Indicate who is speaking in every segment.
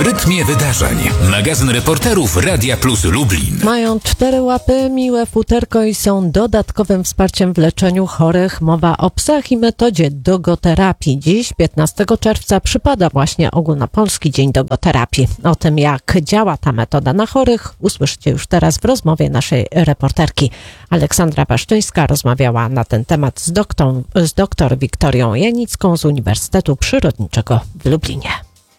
Speaker 1: rytmie wydarzeń. Magazyn reporterów Radia Plus Lublin.
Speaker 2: Mają 4 łapy, miłe futerko i są dodatkowym wsparciem w leczeniu chorych. Mowa o psach i metodzie dogoterapii. Dziś, 15 czerwca, przypada właśnie Ogólnopolski Dzień Dogoterapii. O tym, jak działa ta metoda na chorych, usłyszycie już teraz w rozmowie naszej reporterki. Aleksandra Baszczyńska rozmawiała na ten temat z doktor Wiktorią Janicką z Uniwersytetu Przyrodniczego w Lublinie.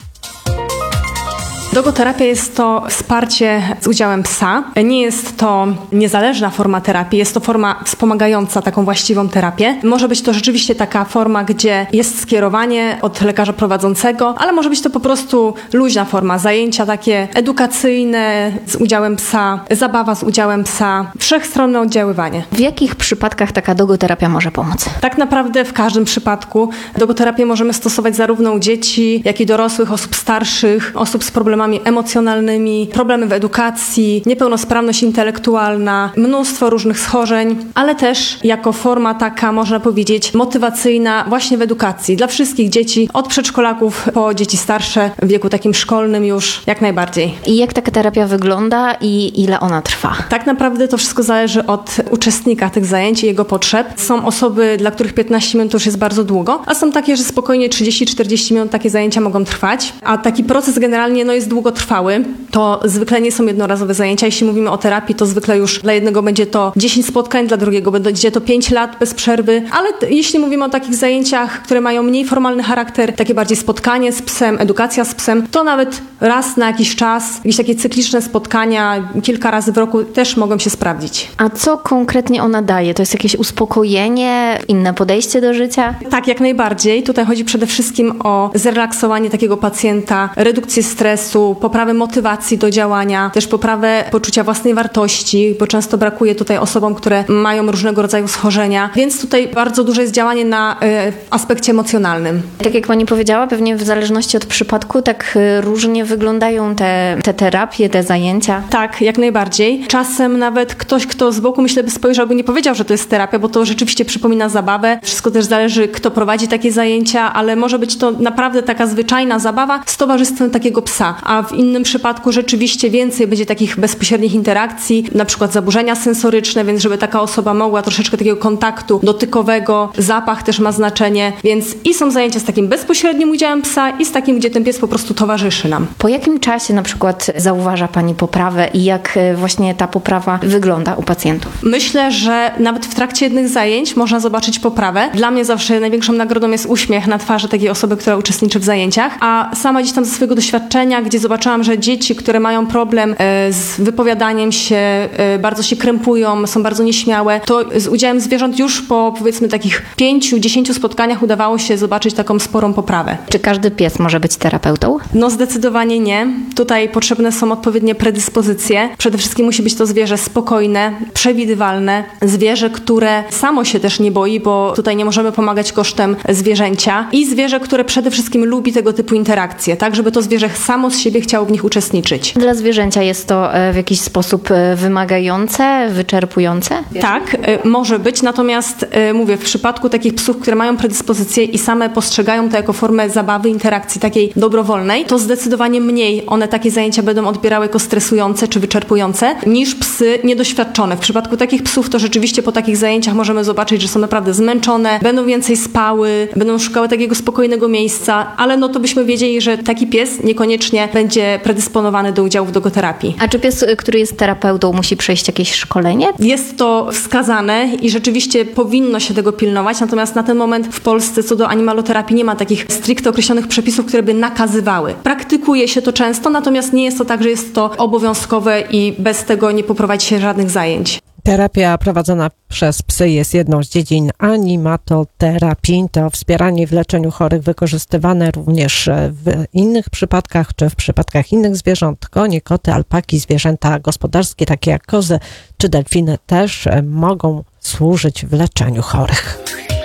Speaker 3: Dogoterapia jest to wsparcie z udziałem psa. Nie jest to niezależna forma terapii, jest to forma wspomagająca taką właściwą terapię. Może być to rzeczywiście taka forma, gdzie jest skierowanie od lekarza prowadzącego, ale może być to po prostu luźna forma, zajęcia takie edukacyjne z udziałem psa, zabawa z udziałem psa, wszechstronne oddziaływanie.
Speaker 4: W jakich przypadkach taka dogoterapia może pomóc?
Speaker 3: Tak naprawdę w każdym przypadku dogoterapię możemy stosować zarówno u dzieci, jak i dorosłych, osób starszych, osób z problemami emocjonalnymi, problemy w edukacji, niepełnosprawność intelektualna, mnóstwo różnych schorzeń, ale też jako forma taka, można powiedzieć, motywacyjna właśnie w edukacji dla wszystkich dzieci, od przedszkolaków po dzieci starsze w wieku takim szkolnym już jak najbardziej.
Speaker 4: I jak taka terapia wygląda i ile ona trwa?
Speaker 3: Tak naprawdę to wszystko zależy od uczestnika tych zajęć i jego potrzeb. Są osoby, dla których 15 minut to już jest bardzo długo, a są takie, że spokojnie 30-40 minut takie zajęcia mogą trwać, a taki proces generalnie jest długotrwały. To zwykle nie są jednorazowe zajęcia. Jeśli mówimy o terapii, to zwykle już dla jednego będzie to 10 spotkań, dla drugiego będzie to 5 lat bez przerwy, ale jeśli mówimy o takich zajęciach, które mają mniej formalny charakter, takie bardziej spotkanie z psem, edukacja z psem, to nawet raz na jakiś czas, jakieś takie cykliczne spotkania, kilka razy w roku też mogą się sprawdzić.
Speaker 4: A co konkretnie ona daje? To jest jakieś uspokojenie, inne podejście do życia?
Speaker 3: Tak, jak najbardziej. Tutaj chodzi przede wszystkim o zrelaksowanie takiego pacjenta, redukcję stresu, poprawę motywacji do działania, też poprawę poczucia własnej wartości, bo często brakuje tutaj osobom, które mają różnego rodzaju schorzenia, więc tutaj bardzo duże jest działanie na aspekcie emocjonalnym.
Speaker 4: Tak jak pani powiedziała, pewnie w zależności od przypadku tak różnie wyglądają te terapie, te zajęcia.
Speaker 3: Tak, jak najbardziej. Czasem nawet ktoś, kto z boku myślę by spojrzał, by nie powiedział, że to jest terapia, bo to rzeczywiście przypomina zabawę. Wszystko też zależy, kto prowadzi takie zajęcia, ale może być to naprawdę taka zwyczajna zabawa z towarzystwem takiego psa. A w innym przypadku rzeczywiście więcej będzie takich bezpośrednich interakcji, na przykład zaburzenia sensoryczne, więc żeby taka osoba mogła troszeczkę takiego kontaktu dotykowego, zapach też ma znaczenie, więc i są zajęcia z takim bezpośrednim udziałem psa i z takim, gdzie ten pies po prostu towarzyszy nam.
Speaker 4: Po jakim czasie na przykład zauważa pani poprawę i jak właśnie ta poprawa wygląda u pacjentów?
Speaker 3: Myślę, że nawet w trakcie jednych zajęć można zobaczyć poprawę. Dla mnie zawsze największą nagrodą jest uśmiech na twarzy takiej osoby, która uczestniczy w zajęciach, a sama gdzieś tam ze swojego doświadczenia, gdzie zobaczyłam, że dzieci, które mają problem z wypowiadaniem się, bardzo się krępują, są bardzo nieśmiałe, to z udziałem zwierząt już po powiedzmy takich 5-10 spotkaniach udawało się zobaczyć taką sporą poprawę.
Speaker 4: Czy każdy pies może być terapeutą?
Speaker 3: No zdecydowanie nie. Tutaj potrzebne są odpowiednie predyspozycje. Przede wszystkim musi być to zwierzę spokojne, przewidywalne, zwierzę, które samo się też nie boi, bo tutaj nie możemy pomagać kosztem zwierzęcia i zwierzę, które przede wszystkim lubi tego typu interakcje, tak żeby to zwierzę samo z siebie chciało w nich uczestniczyć.
Speaker 4: Dla zwierzęcia jest to w jakiś sposób wymagające, wyczerpujące?
Speaker 3: Tak, może być, natomiast mówię, w przypadku takich psów, które mają predyspozycje i same postrzegają to jako formę zabawy, interakcji takiej dobrowolnej, to zdecydowanie mniej one takie zajęcia będą odbierały jako stresujące czy wyczerpujące niż psy niedoświadczone. W przypadku takich psów to rzeczywiście po takich zajęciach możemy zobaczyć, że są naprawdę zmęczone, będą więcej spały, będą szukały takiego spokojnego miejsca, ale no to byśmy wiedzieli, że taki pies niekoniecznie będzie predysponowany do udziału w dogoterapii.
Speaker 4: A czy pies, który jest terapeutą, musi przejść jakieś szkolenie?
Speaker 3: Jest to wskazane i rzeczywiście powinno się tego pilnować, natomiast na ten moment w Polsce co do animaloterapii nie ma takich stricte określonych przepisów, które by nakazywały. Praktykuje się to często, natomiast nie jest to tak, że jest to obowiązkowe i bez tego nie poprowadzi się żadnych zajęć.
Speaker 2: Terapia prowadzona przez psy jest jedną z dziedzin animatoterapii. To wspieranie w leczeniu chorych wykorzystywane również w innych przypadkach, czy w przypadkach innych zwierząt. Konie, koty, alpaki, zwierzęta gospodarskie, takie jak kozy czy delfiny, też mogą służyć w leczeniu chorych.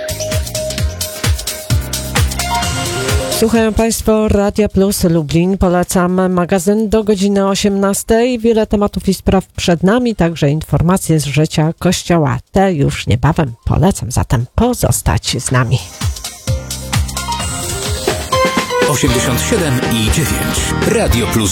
Speaker 2: Słuchają Państwo Radia Plus Lublin. Polecam magazyn do godziny 18. Wiele tematów i spraw przed nami, także informacje z życia Kościoła. Te już niebawem polecam, zatem pozostać z nami.
Speaker 1: 87 i 9. Radio Plus